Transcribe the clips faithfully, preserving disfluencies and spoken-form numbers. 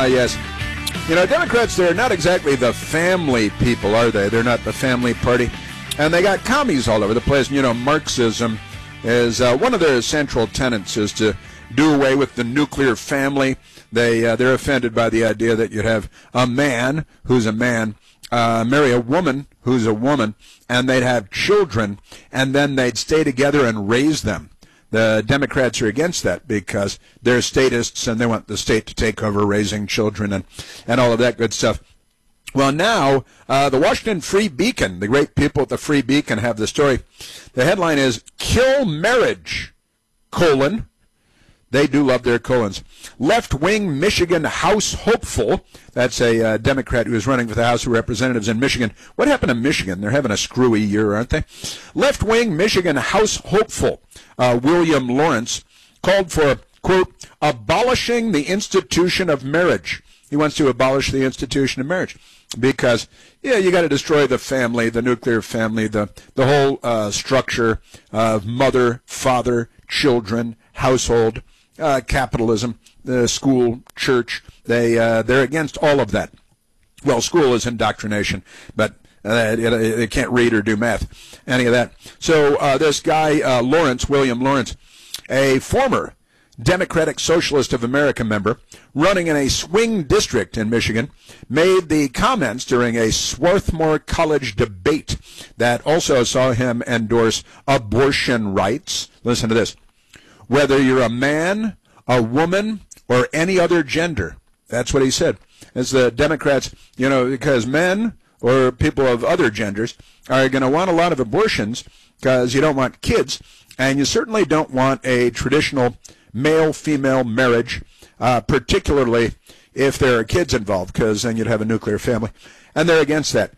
Ah, yes. You know, Democrats, they're not exactly the family people, are they? They're not the family party. And they got commies all over the place. You know, Marxism is uh, one of their central tenets is to do away with the nuclear family. They, uh, they're offended by the idea that you'd have a man who's a man uh, marry a woman who's a woman, and they'd have children, and then they'd stay together and raise them. The Democrats are against that because they're statists and they want the state to take over raising children and, and all of that good stuff. Well, now, uh, the Washington Free Beacon, the great people at the Free Beacon have the story. The headline is, Kill Marriage, colon. They do love their colons. Left-wing Michigan House hopeful. That's a uh, Democrat who is running for the House of Representatives in Michigan. What happened to Michigan? They're having a screwy year, aren't they? Left-wing Michigan House hopeful, uh, William Lawrence, called for, quote, abolishing the institution of marriage. He wants to abolish the institution of marriage because, yeah, you got to destroy the family, the nuclear family, the, the whole uh, structure of mother, father, children, household. Uh, capitalism, the school, church, they, uh, they're against all of that. Well, school is indoctrination, but uh, they can't read or do math, any of that. So uh, this guy, uh, Lawrence, William Lawrence, a former Democratic Socialist of America member, running in a swing district in Michigan, made the comments during a Swarthmore College debate that also saw him endorse abortion rights. Listen to this. Whether you're a man, a woman, or any other gender. That's what he said. As the Democrats, you know, because men or people of other genders are going to want a lot of abortions because you don't want kids, and you certainly don't want a traditional male-female marriage, uh, particularly if there are kids involved, because then you'd have a nuclear family. And they're against that.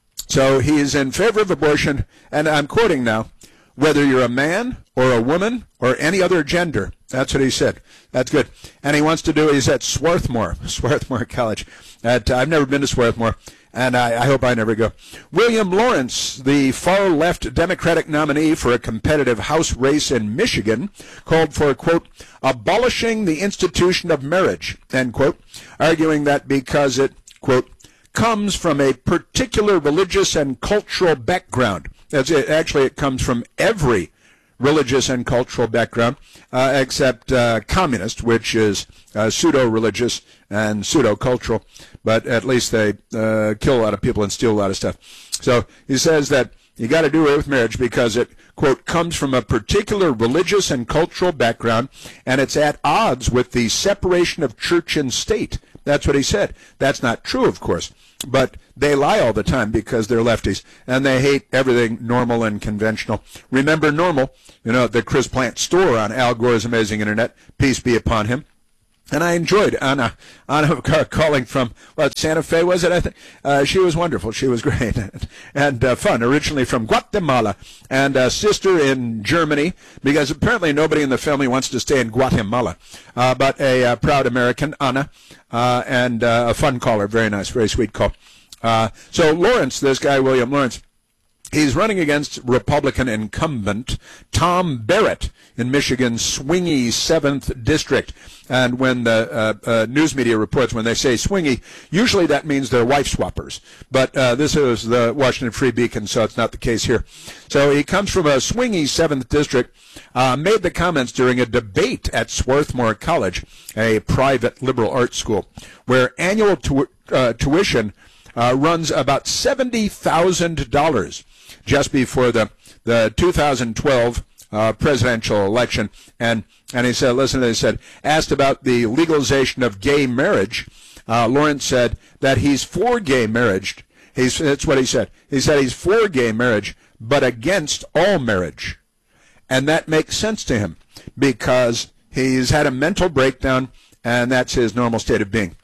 So he's in favor of abortion, and I'm quoting now, whether you're a man or a woman or any other gender. That's what he said. That's good. And he wants to do, he's at Swarthmore, Swarthmore College. At, uh, I've never been to Swarthmore, and I, I hope I never go. William Lawrence, the far-left Democratic nominee for a competitive House race in Michigan, called for, quote, abolishing the institution of marriage, end quote, arguing that because it, quote, comes from a particular religious and cultural background. That's it. Actually, it comes from every religious and cultural background, uh, except uh, communist, which is uh, pseudo-religious and pseudo-cultural. But at least they uh, kill a lot of people and steal a lot of stuff. So he says that you got to do away with marriage because it, quote, comes from a particular religious and cultural background, and it's at odds with the separation of church and state. That's what he said. That's not true, of course. But they lie all the time because they're lefties, and they hate everything normal and conventional. Remember Normal, you know, the Chris Plant store on Al Gore's Amazing Internet, peace be upon him. And I enjoyed Anna, Anna calling from, what, Santa Fe, was it, I think? Uh, she was wonderful. She was great and uh, fun, originally from Guatemala, and a sister in Germany, because apparently nobody in the family wants to stay in Guatemala. Uh, but a uh, proud American, Anna, uh, and uh, a fun caller, very nice, very sweet call. Uh, so Lawrence, this guy, William Lawrence, he's running against Republican incumbent Tom Barrett in Michigan's swingy seventh District. And when the uh, uh, news media reports, when they say swingy, usually that means they're wife swappers. But uh, this is the Washington Free Beacon, so it's not the case here. So he comes from a swingy seventh District, uh, made the comments during a debate at Swarthmore College, a private liberal arts school, where annual tu- uh, tuition uh, runs about seventy thousand dollars. Just before the, the two thousand twelve uh, presidential election. And, and he said, listen, he said, asked about the legalization of gay marriage, uh, Lawrence said that he's for gay marriage. He's, that's what he said. He said he's for gay marriage, but against all marriage. And that makes sense to him because he's had a mental breakdown, and that's his normal state of being.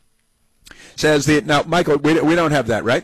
Says the, now, Michael, we, we don't have that, right?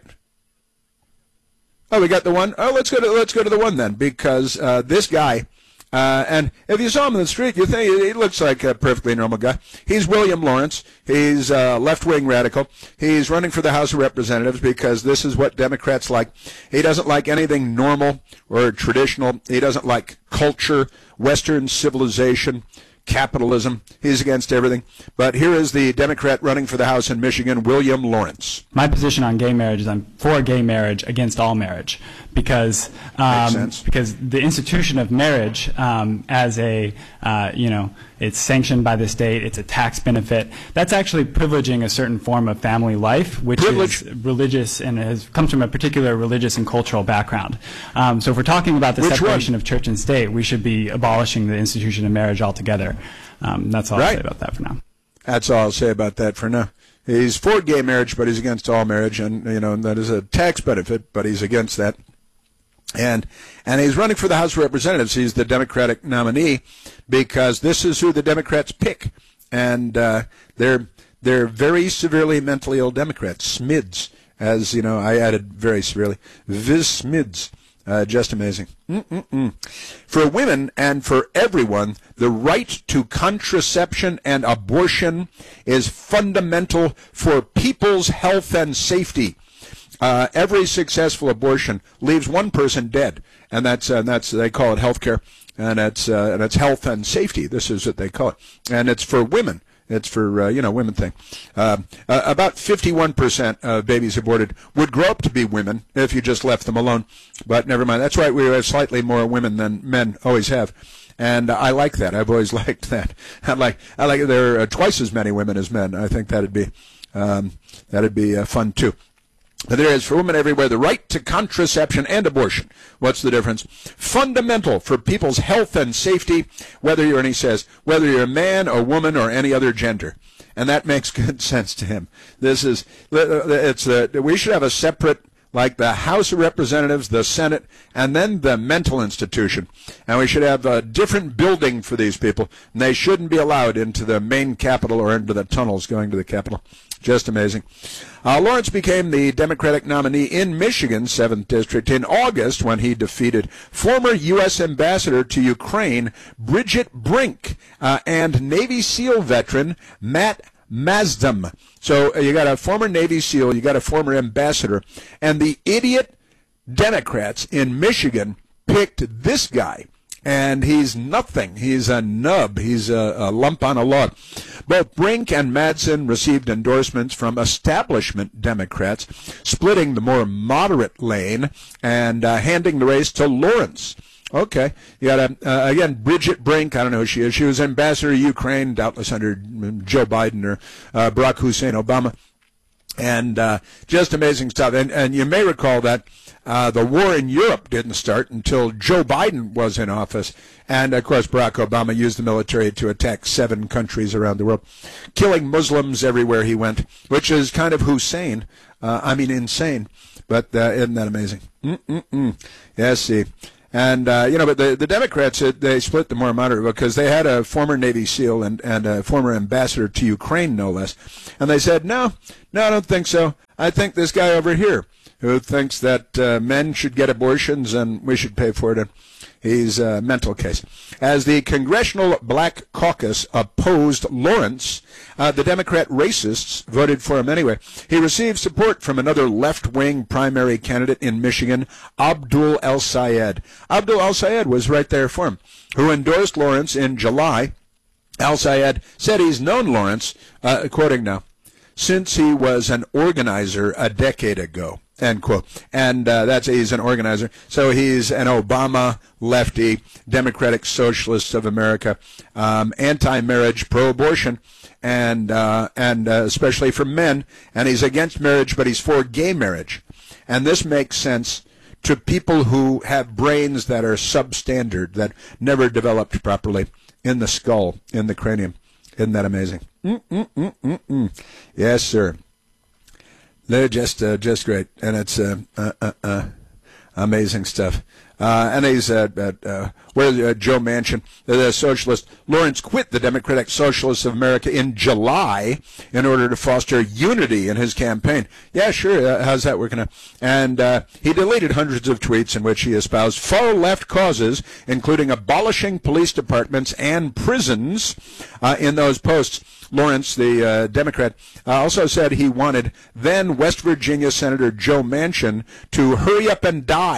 Oh, we got the one. Oh, let's go to let's go to the one then, because uh, this guy, uh, and if you saw him in the street, you think he looks like a perfectly normal guy. He's William Lawrence. He's a left-wing radical. He's running for the House of Representatives because this is what Democrats like. He doesn't like anything normal or traditional. He doesn't like culture, Western civilization, capitalism. He's against everything. But here is the Democrat running for the House in Michigan, William Lawrence. My position on gay marriage is I'm for gay marriage against all marriage, because um, because the institution of marriage um, as a uh, you know it's sanctioned by the state, it's a tax benefit. That's actually privileging a certain form of family life, which Privilege. is religious and has, comes from a particular religious and cultural background. Um, so if we're talking about the which separation one? of church and state, we should be abolishing the institution of marriage altogether. Um, that's all right. I'll say about that for now. That's all I'll say about that for now. He's for gay marriage, but he's against all marriage, and you know that is a tax benefit, but he's against that. And and he's running for the House of Representatives. He's the Democratic nominee because this is who the Democrats pick, and uh, they're they're very severely mentally ill Democrats. S M I Ds, as you know, I added very severely. Viz S M I Ds. Uh, just amazing. Mm-mm-mm. For women and for everyone, the right to contraception and abortion is fundamental for people's health and safety. Uh, every successful abortion leaves one person dead, and that's uh, that's they call it health care, and it's uh, and it's health and safety. This is what they call it, and it's for women. It's for, uh, you know, women thing. Uh, uh, about fifty-one percent of babies aborted would grow up to be women if you just left them alone. But never mind. That's right. We have slightly more women than men always have. And uh, I like that. I've always liked that. I like, I like, there are twice as many women as men. I think that'd be, um, that'd be uh, fun too. But there is for women everywhere the right to contraception and abortion. What's the difference? Fundamental for people's health and safety, whether you're, and he says, whether you're a man, a woman, or any other gender. And that makes good sense to him. This is, it's a, we should have a separate, like the House of Representatives, the Senate, and then the mental institution. And we should have a different building for these people. And they shouldn't be allowed into the main Capitol or into the tunnels going to the Capitol. Just amazing. Uh, Lawrence became the Democratic nominee in Michigan, seventh District, in August when he defeated former U S Ambassador to Ukraine, Bridget Brink, uh, and Navy SEAL veteran Matt Mazdam. So uh, you got a former Navy SEAL, you got a former ambassador, and the idiot Democrats in Michigan picked this guy. And he's nothing. He's a nub. He's a, a lump on a log. Both Brink and Madsen received endorsements from establishment Democrats, splitting the more moderate lane and uh, handing the race to Lawrence. Okay. You got, a, uh, again, Bridget Brink. I don't know who she is. She was ambassador to Ukraine, doubtless under Joe Biden or uh, Barack Hussein Obama. And uh, just amazing stuff. And, and you may recall that uh, the war in Europe didn't start until Joe Biden was in office. And, of course, Barack Obama used the military to attack seven countries around the world, killing Muslims everywhere he went, which is kind of Hussein. Uh, I mean, insane. But uh, isn't that amazing? Mm-mm-mm. Yes, see. And, uh, you know, but the, the Democrats, they split the more moderate because they had a former Navy SEAL and, and a former ambassador to Ukraine, no less. And they said, no, no, I don't think so. I think this guy over here who thinks that uh, men should get abortions and we should pay for it. And he's a mental case. As the Congressional Black Caucus opposed Lawrence, uh, the Democrat racists voted for him anyway. He received support from another left-wing primary candidate in Michigan, Abdul El-Sayed. Abdul El-Sayed was right there for him, who endorsed Lawrence in July. El-Sayed said he's known Lawrence, uh, quoting now, since he was an organizer a decade ago. End quote. And uh, that's he's an organizer. So he's an Obama lefty, Democratic Socialist of America, um, anti-marriage, pro-abortion, and uh, and uh, especially for men. And he's against marriage, but he's for gay marriage. And this makes sense to people who have brains that are substandard, that never developed properly in the skull, in the cranium. Isn't that amazing? Mm-mm-mm-mm-mm. Yes, sir. They're just uh, just great, and it's uh, uh, uh, uh, amazing stuff. Uh, and he's uh, uh, uh, where's uh, Joe Manchin, the socialist. Lawrence quit the Democratic Socialists of America in July in order to foster unity in his campaign. Yeah, sure. Uh, how's that working out? And uh, he deleted hundreds of tweets in which he espoused far-left causes, including abolishing police departments and prisons. Uh, in those posts, Lawrence, the uh, Democrat, uh, also said he wanted then West Virginia Senator Joe Manchin to hurry up and die.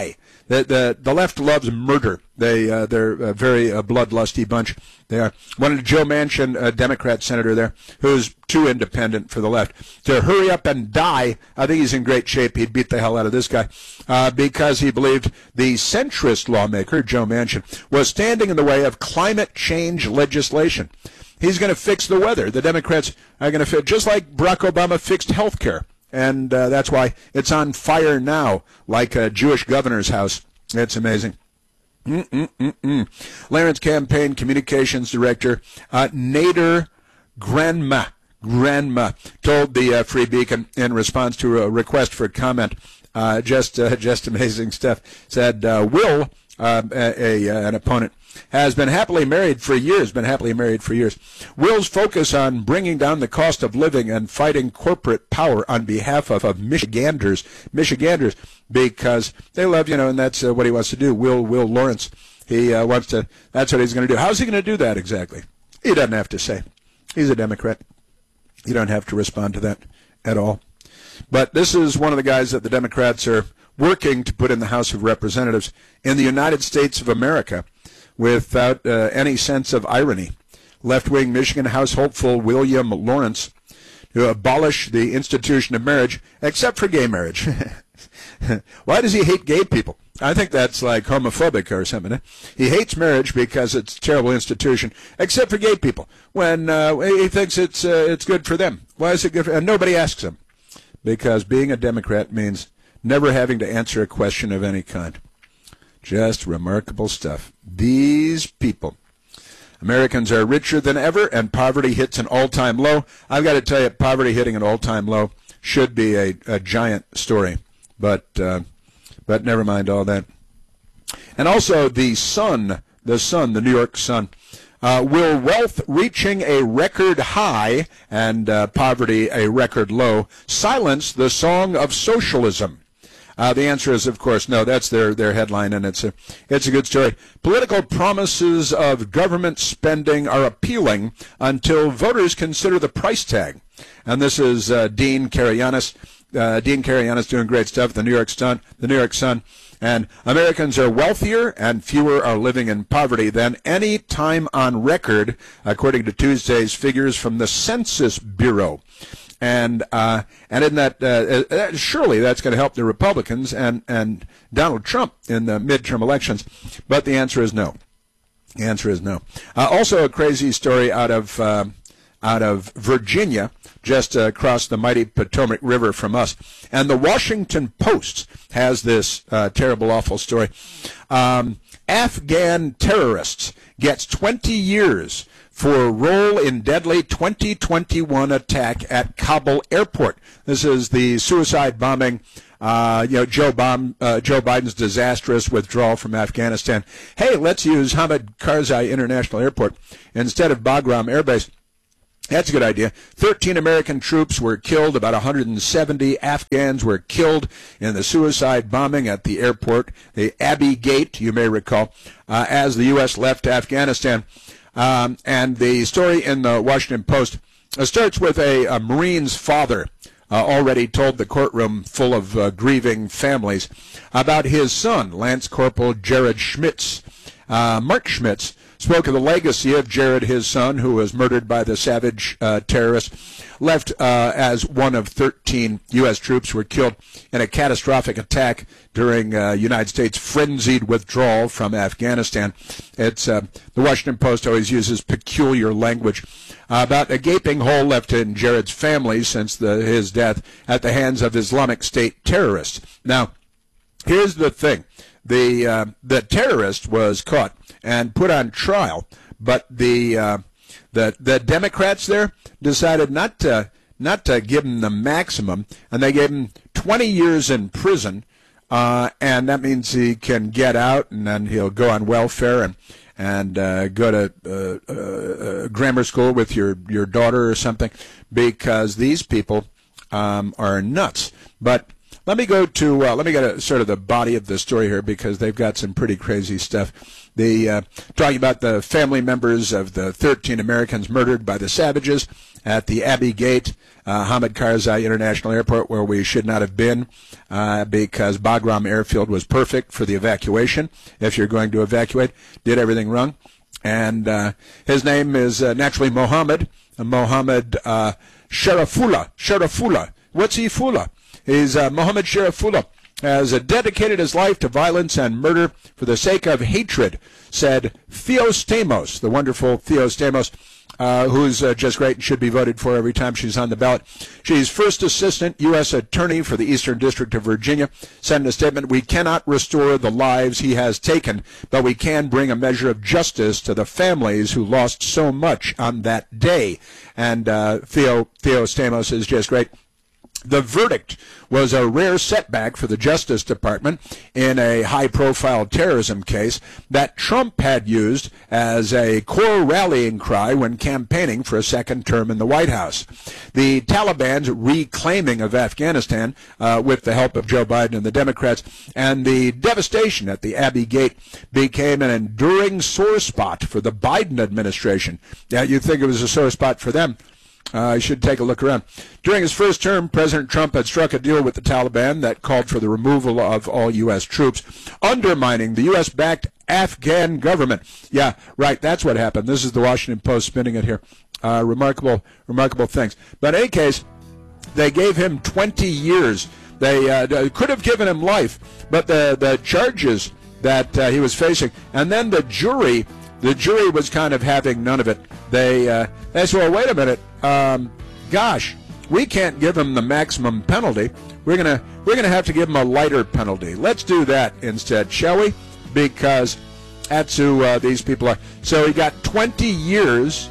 The the, the left loves murder. They uh, they're a very uh, bloodlusty bunch. They are. Wanted Joe Manchin, a Democrat senator there, who's too independent for the left, to hurry up and die. I think he's in great shape. He'd beat the hell out of this guy uh, because he believed the centrist lawmaker, Joe Manchin, was standing in the way of climate change legislation. He's going to fix the weather. The Democrats are going to fix, just like Barack Obama fixed health care. And uh, that's why it's on fire now, like a Jewish governor's house. It's amazing. Mm-mm-mm-mm. Laren's campaign communications director, uh, Nader Granma, Granma, told the uh, Free Beacon in response to a request for comment, uh, just uh, just amazing stuff, said, uh, Will, uh, a, a, an opponent, has been happily married for years, been happily married for years. Will's focus on bringing down the cost of living and fighting corporate power on behalf of, of Michiganders, Michiganders, because they love, you know, and that's uh, what he wants to do. Will, Will Lawrence, he uh, wants to, that's what he's going to do. How's he going to do that exactly? He doesn't have to say. He's a Democrat. You don't have to respond to that at all. But this is one of the guys that the Democrats are working to put in the House of Representatives in the United States of America, without uh, any sense of irony. Left-wing Michigan House hopeful William Lawrence to abolish the institution of marriage, except for gay marriage. Why does he hate gay people? I think that's like homophobic or something. Eh? He hates marriage because it's a terrible institution, except for gay people. When uh, he thinks it's uh, it's good for them. Why is it good for them? And nobody asks him. Because being a Democrat means never having to answer a question of any kind. Just remarkable stuff. These people. Americans are richer than ever, and poverty hits an all-time low. I've got to tell you, poverty hitting an all-time low should be a, a giant story. But uh, but never mind all that. And also the Sun, the Sun, the New York Sun, uh, will wealth reaching a record high and uh, poverty a record low silence the song of socialism? Uh, the answer is, of course, no. That's their, their headline, and it's a it's a good story. Political promises of government spending are appealing until voters consider the price tag. And this is uh, Dean Karayanis. Uh, Dean Karayanis doing great stuff. The New York Sun. The New York Sun. And Americans are wealthier and fewer are living in poverty than any time on record, according to Tuesday's figures from the Census Bureau. And uh, and in that, uh, uh, surely that's going to help the Republicans and, and Donald Trump in the midterm elections. But the answer is no. The answer is no. Uh, also a crazy story out of uh, out of Virginia, just uh, across the mighty Potomac River from us. And the Washington Post has this uh, terrible, awful story. Um, Afghan terrorists gets twenty years for role in deadly twenty twenty-one attack at Kabul airport. This is the suicide bombing, uh, you know, Joe, Bom, uh, Joe Biden's disastrous withdrawal from Afghanistan. Hey, let's use Hamid Karzai International Airport instead of Bagram Air Base. That's a good idea. thirteen American troops were killed. About one hundred seventy Afghans were killed in the suicide bombing at the airport, the Abbey Gate, you may recall, uh, as the U S left Afghanistan. Um, and the story in the Washington Post uh, starts with a, a Marine's father uh, already told the courtroom full of uh, grieving families about his son, Lance Corporal Jared Schmitz. Uh, Mark Schmitz spoke of the legacy of Jared, his son, who was murdered by the savage uh, terrorists, left uh, as one of thirteen U S troops who were killed in a catastrophic attack during uh, United States' frenzied withdrawal from Afghanistan. It's uh, the Washington Post always uses peculiar language uh, about a gaping hole left in Jared's family since the, his death at the hands of Islamic State terrorists. Now, here's the thing. The, uh, the terrorist was caught and put on trial, but the uh, the the Democrats there decided not to not to give him the maximum, and they gave him twenty years in prison, uh, and that means he can get out, and then he'll go on welfare and and uh, go to uh, uh, grammar school with your your daughter or something, because these people um, are nuts. But Let me go to, uh, let me get a, sort of the body of the story here, because they've got some pretty crazy stuff. The, uh, talking about the family members of the thirteen Americans murdered by the savages at the Abbey Gate, uh, Hamid Karzai International Airport, where we should not have been, uh, because Bagram Airfield was perfect for the evacuation. If you're going to evacuate, did everything wrong. And uh, his name is uh, naturally Mohammed, uh, Mohammed uh, Sharafullah. Sharafullah. What's he Fula? He's uh, Mohammed Sharafullah has uh, dedicated his life to violence and murder for the sake of hatred, said Theostamos, the wonderful Theostamos, uh, who's uh, just great and should be voted for every time she's on the ballot. She's first assistant U S attorney for the Eastern District of Virginia, said in a statement, "We cannot restore the lives he has taken, but we can bring a measure of justice to the families who lost so much on that day." And uh, Theo Theostamos is just great. The verdict was a rare setback for the Justice Department in a high-profile terrorism case that Trump had used as a core rallying cry when campaigning for a second term in the White House. The Taliban's reclaiming of Afghanistan, uh, with the help of Joe Biden and the Democrats, and the devastation at the Abbey Gate became an enduring sore spot for the Biden administration. Yeah, you'd think it was a sore spot for them. Uh, I should take a look around. During his first term, President Trump had struck a deal with the Taliban that called for the removal of all U S troops, undermining the U S-backed Afghan government. Yeah, right, that's what happened. This is the Washington Post spinning it here. Uh, remarkable, remarkable things. But in any case, they gave him twenty years. They uh, could have given him life, but the, the charges that uh, he was facing, and then the jury... The jury was kind of having none of it. They, uh, they said, well, wait a minute. Um, gosh, we can't give him the maximum penalty. We're gonna, we're gonna have to give him a lighter penalty. Let's do that instead, shall we? Because that's who uh, these people are. So he got twenty years,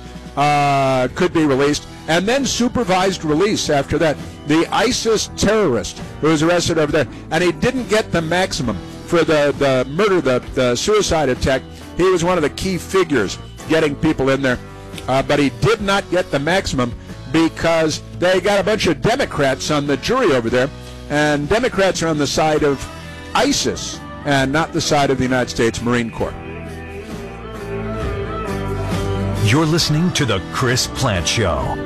uh, could be released, and then supervised release after that. The ISIS terrorist who was arrested over there, and he didn't get the maximum for the, the murder, the, the suicide attack. He was one of the key figures getting people in there, uh, but he did not get the maximum because they got a bunch of Democrats on the jury over there, and Democrats are on the side of ISIS and not the side of the United States Marine Corps. You're listening to The Chris Plante Show.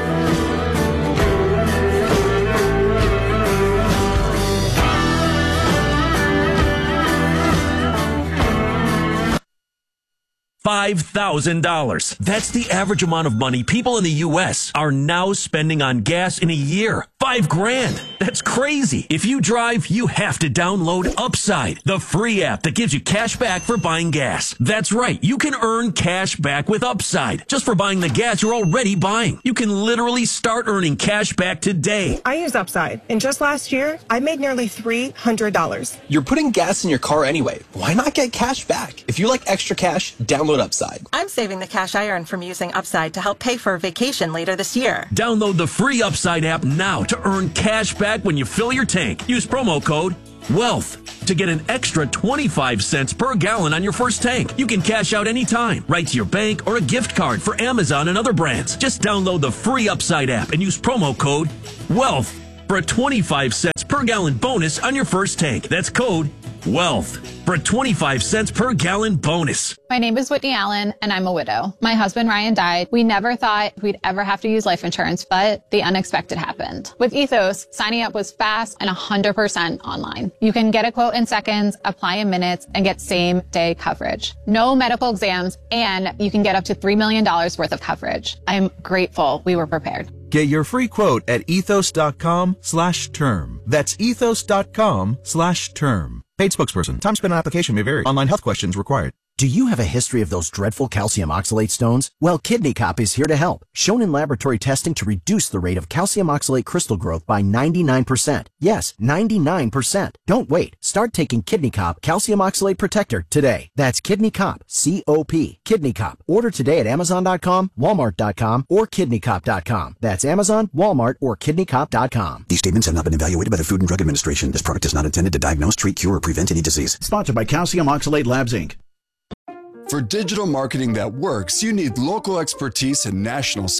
five thousand dollars. That's the average amount of money people in the U S are now spending on gas in a year. Five grand. That's crazy. If you drive, you have to download Upside, the free app that gives you cash back for buying gas. That's right. You can earn cash back with Upside just for buying the gas you're already buying. You can literally start earning cash back today. I use Upside, and just last year, I made nearly three hundred dollars. You're putting gas in your car anyway. Why not get cash back? If you like extra cash, download Upside. I'm saving the cash I earn from using Upside to help pay for a vacation later this year. Download the free Upside app now to earn cash back when you fill your tank. Use promo code WEALTH to get an extra twenty-five cents per gallon on your first tank. You can cash out anytime, right to your bank or a gift card for Amazon and other brands. Just download the free Upside app and use promo code WEALTH for a twenty-five cents per gallon bonus on your first tank. That's code WEALTH for a twenty-five cents per gallon bonus. My name is Whitney Allen, and I'm a widow. My husband, Ryan, died. We never thought we'd ever have to use life insurance, but the unexpected happened. With Ethos, signing up was fast and one hundred percent online. You can get a quote in seconds, apply in minutes, and get same-day coverage. No medical exams, and you can get up to three million dollars worth of coverage. I'm grateful we were prepared. Get your free quote at ethos.com slash term. That's ethos.com slash term. Paid spokesperson. Time spent on application may vary. Online health questions required. Do you have a history of those dreadful calcium oxalate stones? Well, Kidney Cop is here to help. Shown in laboratory testing to reduce the rate of calcium oxalate crystal growth by ninety-nine percent. Yes, ninety-nine percent. Don't wait. Start taking Kidney Cop Calcium Oxalate Protector today. That's Kidney Cop, C O P. Kidney Cop. Order today at amazon dot com, walmart dot com, or kidney cop dot com. That's Amazon, Walmart, or kidney cop dot com. These statements have not been evaluated by the Food and Drug Administration. This product is not intended to diagnose, treat, cure, or prevent any disease. Sponsored by Calcium Oxalate Labs, Incorporated. For digital marketing that works, you need local expertise and national scale.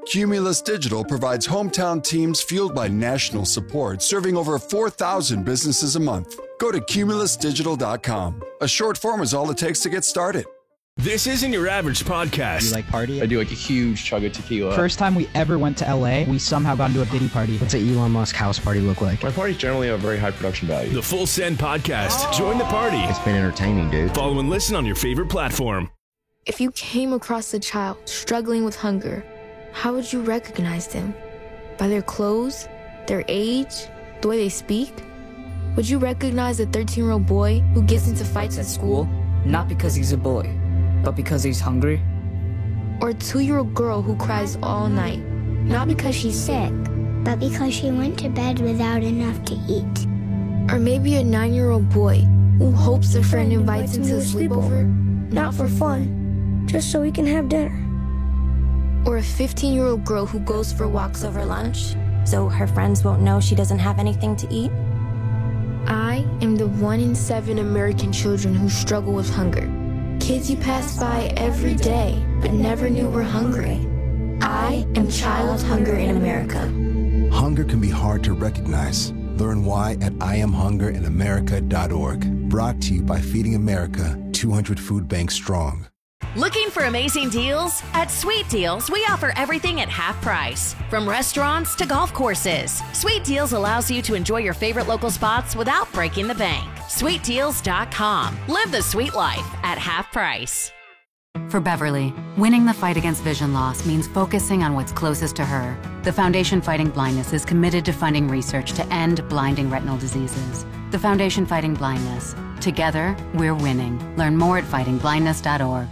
Cumulus Digital provides hometown teams fueled by national support, serving over four thousand businesses a month. Go to cumulus digital dot com. A short form is all it takes to get started. This isn't your average podcast. You like party? I do like a huge chug of tequila. First time we ever went to L A, we somehow got into a Diddy party. What's an Elon Musk house party look like? My parties generally have very high production value. The Full Send Podcast. Oh. Join the party. It's been entertaining, dude. Follow and listen on your favorite platform. If you came across a child struggling with hunger, how would you recognize them? By their clothes, their age, the way they speak? Would you recognize a thirteen-year-old boy who gets into fights at school? Not because he's a boy, but because he's hungry? Or a two-year-old girl who cries all night, not because she's sick, but because she went to bed without enough to eat. Or maybe a nine-year-old boy who hopes a friend invites him to a sleepover, not for fun, just so he can have dinner. Or a fifteen-year-old girl who goes for walks over lunch, so her friends won't know she doesn't have anything to eat. I am the one in seven American children who struggle with hunger. Kids you pass by every day, but never knew were hungry. I am Child Hunger in America. Hunger can be hard to recognize. Learn why at I am hunger in america dot org. Brought to you by Feeding America, two hundred food banks strong. Looking for amazing deals? At Sweet Deals, we offer everything at half price. From restaurants to golf courses, Sweet Deals allows you to enjoy your favorite local spots without breaking the bank. sweet deals dot com. Live the sweet life at half price. For Beverly, winning the fight against vision loss means focusing on what's closest to her. The Foundation Fighting Blindness is committed to funding research to end blinding retinal diseases. The Foundation Fighting Blindness. Together, we're winning. Learn more at fighting blindness dot org.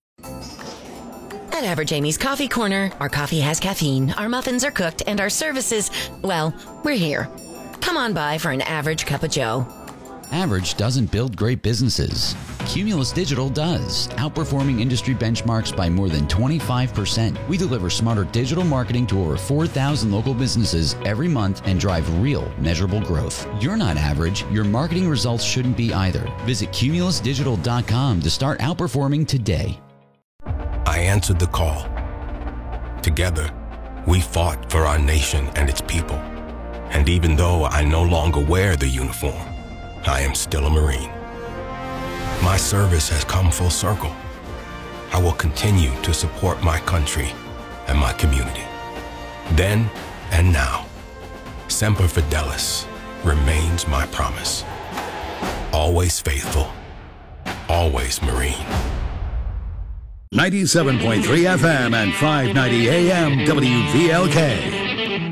At Average Amy's Coffee Corner, our coffee has caffeine, our muffins are cooked, and our services, well, we're here. Come on by for an average cup of joe. Average doesn't build great businesses. Cumulus Digital does, outperforming industry benchmarks by more than twenty-five percent. We deliver smarter digital marketing to over four thousand local businesses every month and drive real, measurable growth. You're not average. Your marketing results shouldn't be either. Visit cumulus digital dot com to start outperforming today. I answered the call. Together, we fought for our nation and its people. And even though I no longer wear the uniform, I am still a Marine. My service has come full circle. I will continue to support my country and my community. Then and now, Semper Fidelis remains my promise. Always faithful, always Marine. ninety-seven point three F M and five ninety A M W V L K.